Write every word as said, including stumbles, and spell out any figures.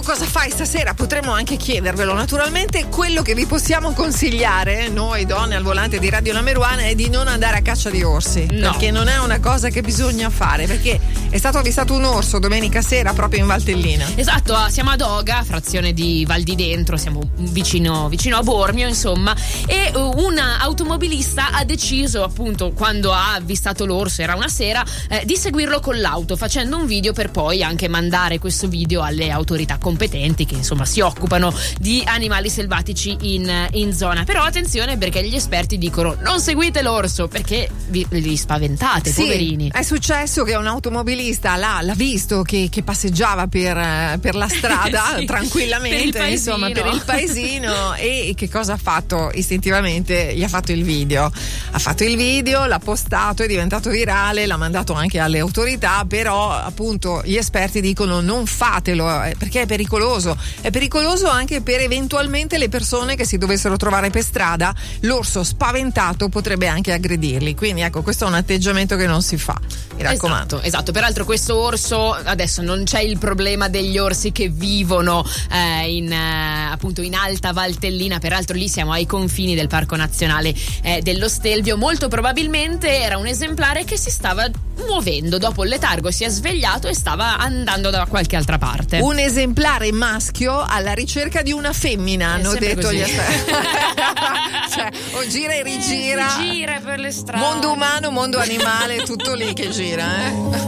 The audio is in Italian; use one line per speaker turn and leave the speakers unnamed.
cosa fai stasera? Potremmo anche chiedervelo. Naturalmente quello che vi possiamo consigliare, noi donne al volante di Radio Lameruana, è di non andare a caccia di orsi,
no.
perché non è una cosa che bisogna fare, perché è stato avvistato un orso domenica sera proprio in Valtellina.
Esatto, siamo ad Oga, frazione di Val di Dentro, siamo vicino, vicino a Bormio, insomma, e un automobilista ha deciso, appunto, quando ha avvistato l'orso, era una sera, eh, di seguirlo con l'auto, facendo un video per poi anche mandare questo video alle autorità competenti che insomma si occupano di animali selvatici in, in zona. Però attenzione, perché gli esperti dicono non seguite l'orso perché vi, li spaventate,
sì,
poverini.
È successo che un automobilista l'ha, l'ha visto che, che passeggiava per, per la strada sì, tranquillamente,
per
insomma, per il paesino, e che cosa ha fatto? Istintivamente gli ha fatto il video ha fatto il video, l'ha postato, è diventato virale, l'ha mandato anche alle autorità. Però appunto gli esperti dicono non fatelo, perché è pericoloso è pericoloso anche per eventualmente le persone che si dovessero trovare per strada. L'orso spaventato potrebbe anche aggredirli, quindi ecco, questo è un atteggiamento che non si fa, mi raccomando.
Esatto, esatto. Peraltro questo orso, adesso non c'è il problema degli orsi che vivono eh, in eh, appunto in Alta Valtellina, peraltro lì siamo ai confini del Parco Nazionale eh, dello Stelvio. Molto probabilmente era un esemplare che si stava muovendo dopo il letargo, si è svegliato e stava andando da qualche altra parte.
Un esemplare maschio alla ricerca di una femmina,
è
hanno detto
così.
gli esperti. Cioè, o gira e rigira,
gira per le strade,
mondo umano, mondo animale, tutto lì che gira, eh.